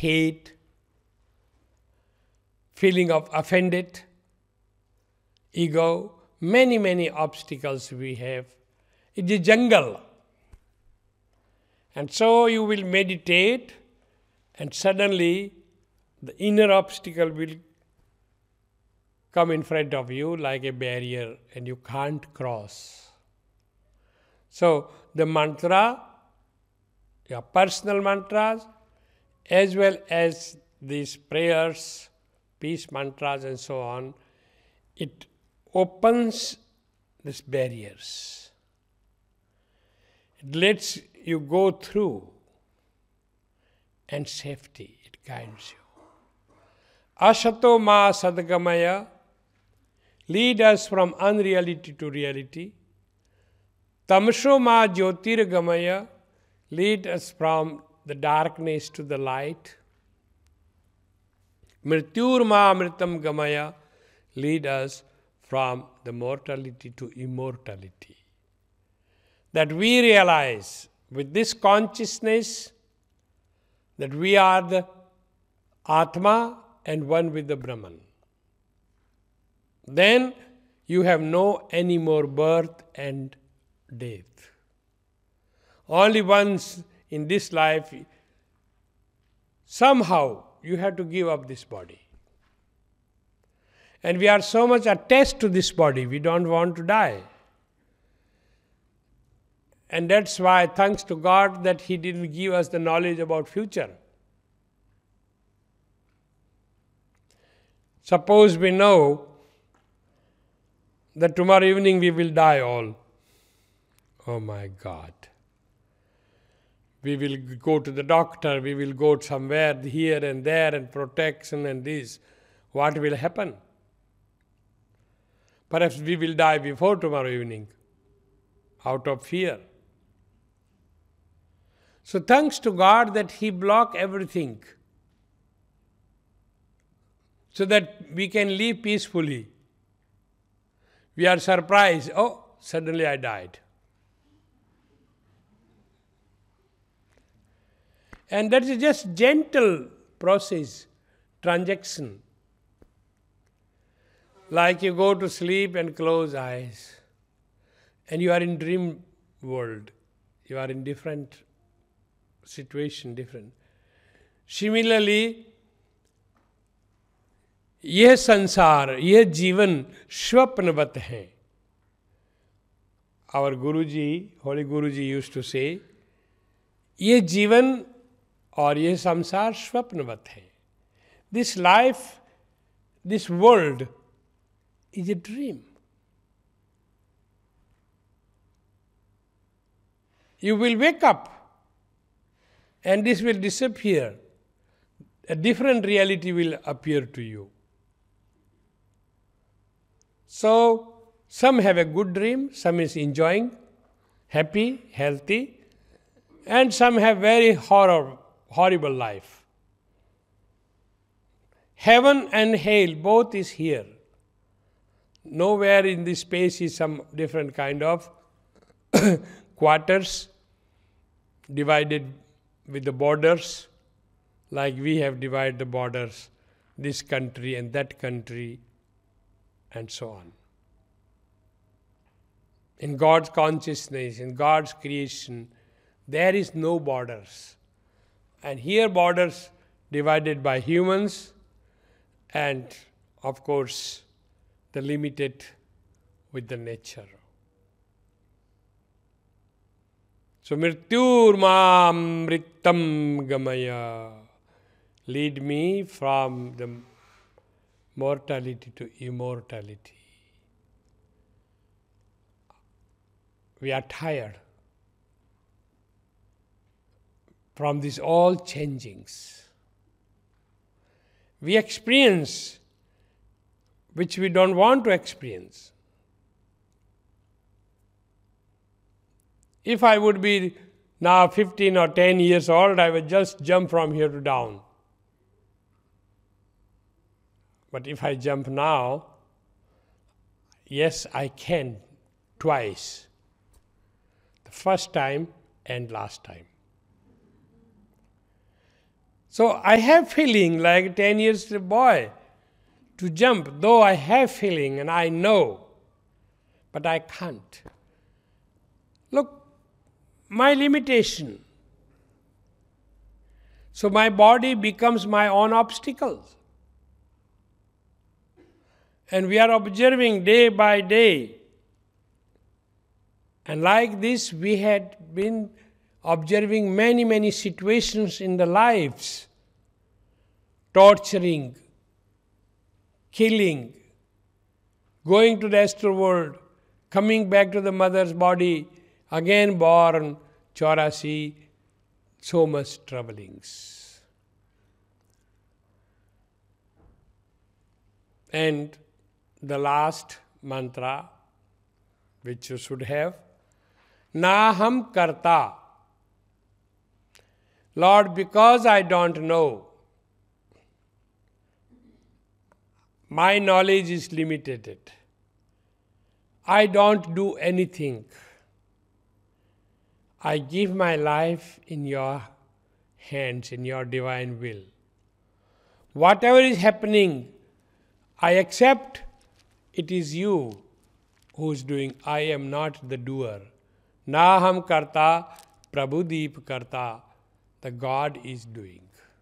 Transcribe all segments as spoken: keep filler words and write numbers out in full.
hate, feeling of offended, ego, many, many obstacles we have. It's a jungle. And so you will meditate, and suddenly the inner obstacle will come in front of you like a barrier, and you can't cross. So the mantra, your personal mantras, as well as these prayers, peace mantras and so on, it opens these barriers. It lets you go through, and safety, it guides you. Asato ma sadgamaya, lead us from unreality to reality. Tamso ma jyotirgamaya, lead us from the darkness to the light. Mrityur ma amritam gamaya, lead us from the mortality to immortality. That we realize with this consciousness that we are the Atma and one with the Brahman. Then you have no any more birth and death. Only once in this life, somehow you have to give up this body. And we are so much attached to this body, we don't want to die. And that's why, thanks to God, that He didn't give us the knowledge about future. Suppose we know that tomorrow evening we will die all. Oh my God. We will go to the doctor, we will go somewhere here and there and protection and this. What will happen? Perhaps we will die before tomorrow evening, out of fear. So thanks to God that He blocked everything so that we can live peacefully. We are surprised, oh, suddenly I died. And that is just gentle process, transaction. Like you go to sleep and close eyes, and you are in dream world. You are in different situation, different. Similarly, यह संसार, यह जीवन स्वप्नवत है. Our Guruji, Holy Guruji used to say, यह जीवन और यह संसार स्वप्नवत है. This life, this world is a dream. You will wake up and this will disappear. A different reality will appear to you. So, some have a good dream, some is enjoying, happy, healthy, and some have very horror, horrible life. Heaven and hell, both is here. Nowhere in this space is some different kind of quarters divided with the borders, like we have divided the borders, this country and that country, and so on. In God's consciousness, in God's creation, there is no borders. And here borders divided by humans and, of course, the limited with the nature. So, mrityur mam mritam gamaya. Lead me from the mortality to immortality. We are tired from these all changings. We experience which we don't want to experience. If I would be now fifteen or ten years old, I would just jump from here to down. But if I jump now, yes, I can twice. The first time and last time. So I have feeling like ten years boy to jump, though I have feeling and I know, but I can't. Look, my limitation. So my body becomes my own obstacles. And we are observing day by day. And like this, we had been observing many, many situations in the lives. Torturing, killing, going to the astral world, coming back to the mother's body, again born, chaurasi, so much troublings. And the last mantra, which you should have, Naham Karta. Lord, because I don't know, my knowledge is limited. I don't do anything. I give my life in your hands, in your divine will. Whatever is happening, I accept it is you who is doing. I am not the doer. Naham karta, Prabhudeep karta. The God is doing.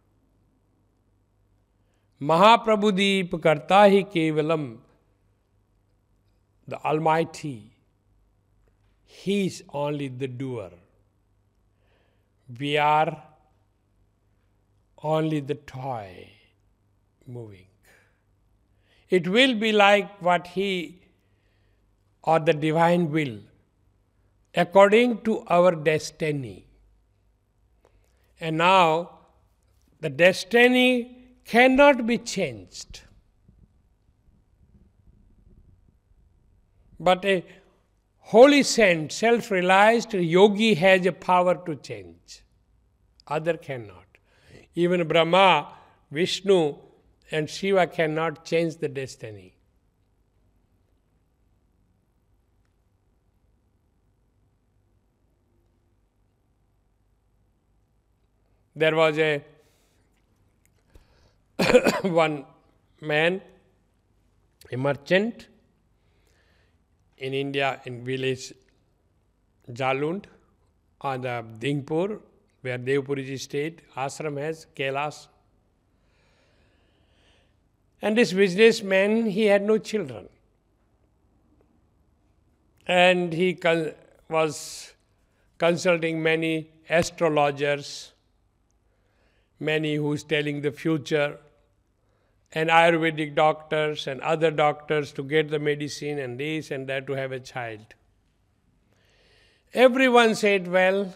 Mahaprabhudeep karta hi kevalam. The Almighty, He is only the doer. We are only the toy moving. It will be like what He or the divine will, according to our destiny. And now, the destiny cannot be changed. But a holy saint, self-realized yogi has a power to change. Other cannot. Even Brahma, Vishnu, and Shiva cannot change the destiny. There was a one man, a merchant in India, in village Jalund, on the Dingpur, where Devpuriji stayed. Ashram has Kailas. And this businessman, he had no children. And he con- was consulting many astrologers, many who's telling the future, and Ayurvedic doctors and other doctors to get the medicine and this and that to have a child. Everyone said, well,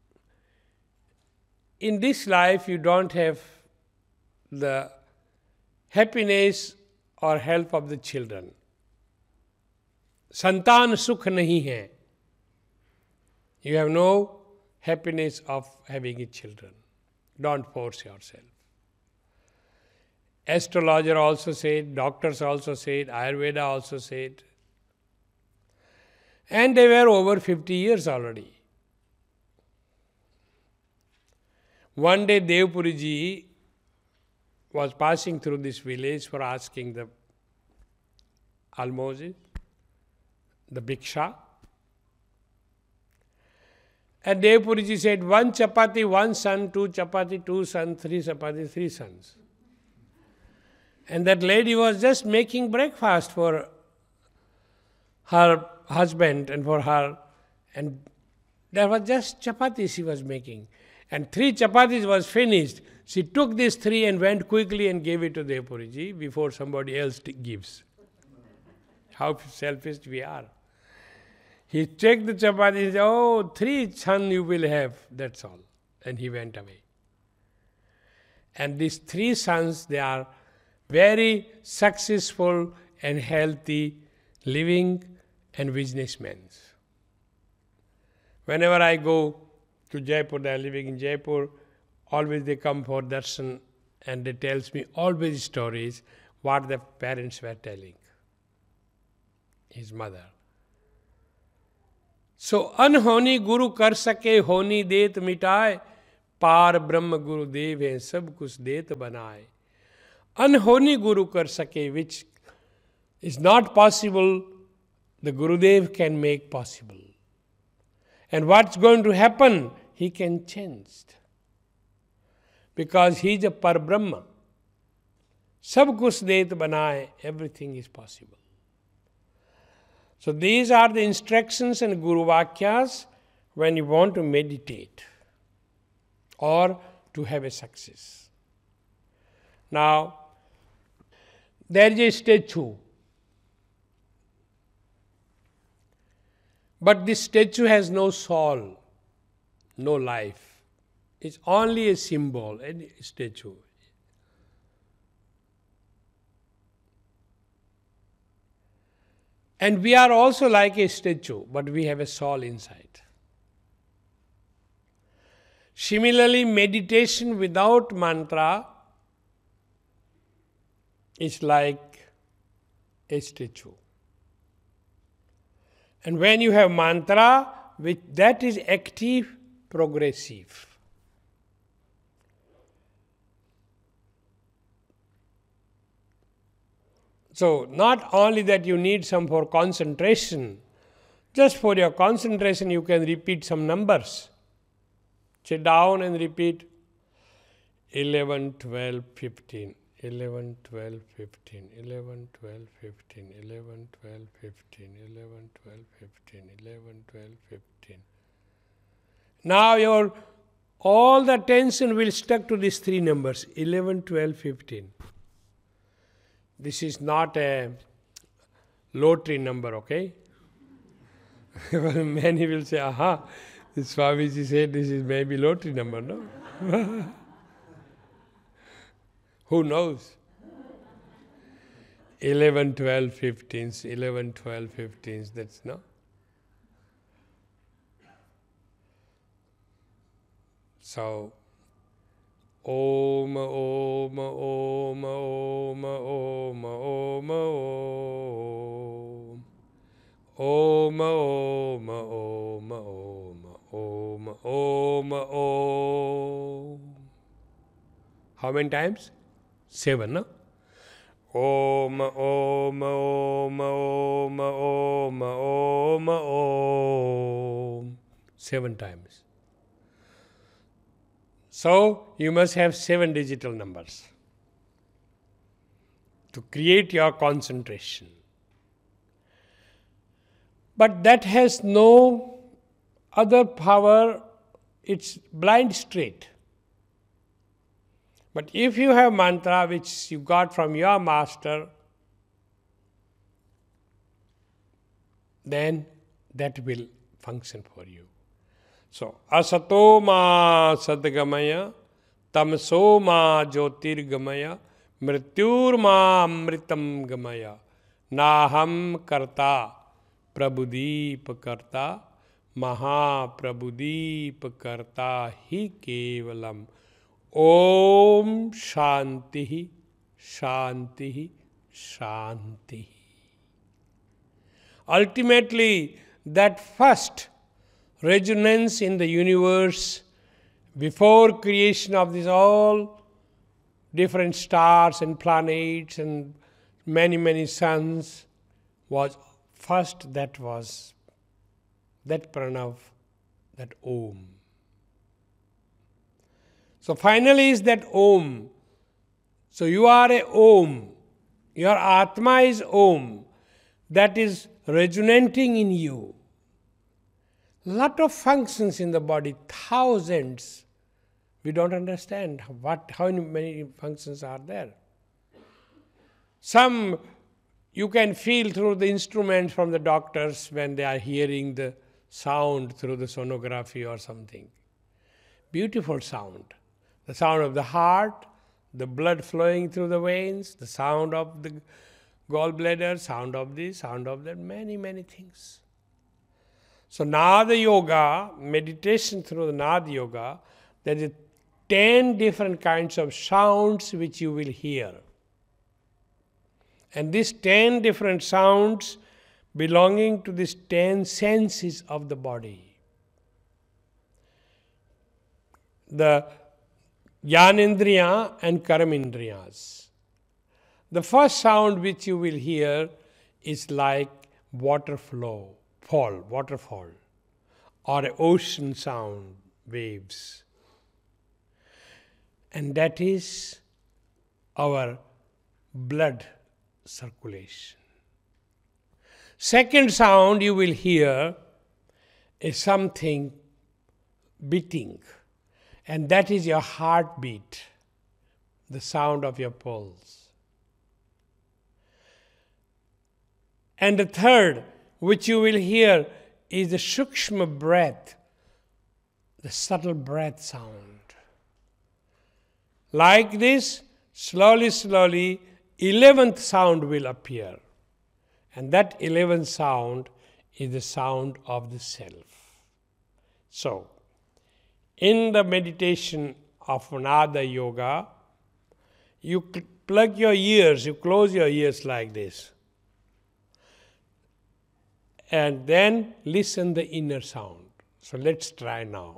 in this life you don't have the happiness or help of the children. Santan sukh nahi hai. You have no happiness of having a children. Don't force yourself. Astrologer also said, doctors also said, Ayurveda also said. And they were over fifty years already. One day Devpuriji was passing through this village for asking the almoses, the bhiksha. And Devpuriji said, one chapati, one son, two chapati, two sons, three chapati, three sons. And that lady was just making breakfast for her husband and for her. And there was just chapati she was making. And three chapatis was finished. She took these three and went quickly and gave it to Devpuriji before somebody else gives. How selfish we are. He checked the chapati and said, oh, three sons you will have, that's all. And he went away. And these three sons, they are very successful and healthy living and businessmen. Whenever I go to Jaipur, they are living in Jaipur, always they come for darshan and they tells me always stories what the parents were telling. His mother. So, anhoni guru kar sake honi det mitaye, पार ब्रह्म गुरुदेव है सब कुछ देत बनाए. Unholy Guru kar sake, which is not possible, the Gurudev can make possible. And what's going to happen, he can change. Because he is a Par Brahma. Sab kuch det banaye, everything is possible. So these are the instructions and Guru Vakyas when you want to meditate or to have a success. Now, there is a statue. But this statue has no soul, no life. It's only a symbol, a statue. And we are also like a statue, but we have a soul inside. Similarly, meditation without mantra is like a statue. And when you have mantra, which that is active, progressive. So, not only that you need some for concentration, just for your concentration you can repeat some numbers. Sit down and repeat eleven, twelve, fifteen. eleven, twelve, fifteen, eleven, twelve, fifteen, eleven, twelve, fifteen, eleven, twelve, fifteen, eleven, twelve, fifteen. Now your all the attention will stuck to these three numbers, eleven, twelve, fifteen. This is not a lottery number, okay? Many will say, aha, this Swamiji said this is maybe lottery number, no? Who knows? eleven, twelve, fifteen, eleven, twelve, fifteen, that's no. So, Om, Om, Om, Om, Om, Om, Om. Om, Om, Om, Om, Om, Om, Om. How many times? Seven, no? Om, Om, Om, Om, Om, Om, Om. Seven times. So, you must have seven digital numbers to create your concentration. But that has no other power, it's blind straight. But if you have mantra which you got from your master, then that will function for you. So, asato ma sadgamaya, tamso ma jyotirgamaya, mrityur ma amritam gamaya, naham karta, prabhudeep karta, maha prabhudeep karta hi kevalam. Om Shanti, Shanti, Shanti. Ultimately, that first resonance in the universe before creation of these all different stars and planets and many, many suns was first that was that pranav, that Om. So finally is that Om. So you are a Om. Your Atma is Om. That is resonating in you. Lot of functions in the body, thousands. We don't understand what, how many functions are there. Some you can feel through the instruments from the doctors when they are hearing the sound through the sonography or something. Beautiful sound. The sound of the heart, the blood flowing through the veins, the sound of the gallbladder, sound of this, sound of that, many, many things. So Nada Yoga, meditation through the Nada Yoga, there is ten different kinds of sounds which you will hear. And these ten different sounds belonging to these ten senses of the body. the Jnanendriya and Karmendriyas. The first sound which you will hear is like water flow, fall, waterfall, or ocean sound, waves. And that is our blood circulation. Second sound you will hear is something beating, and that is your heartbeat, the sound of your pulse. And the third, which you will hear, is the sukshma breath, the subtle breath sound. Like this, slowly, slowly, eleventh sound will appear. And that eleventh sound is the sound of the self. So, in the meditation of Nada Yoga, you plug your ears, you close your ears like this. And then listen the inner sound. So let's try now.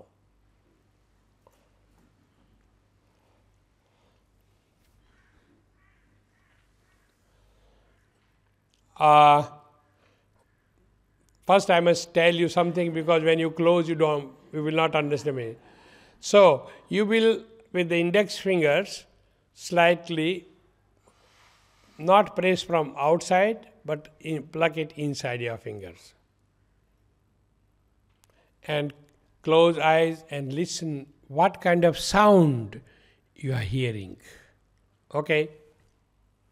Uh, first I must tell you something, because when you close you don't, you will not understand me. So you will, with the index fingers, slightly not press from outside, but in, plug it inside your fingers. And close eyes and listen what kind of sound you are hearing. Okay?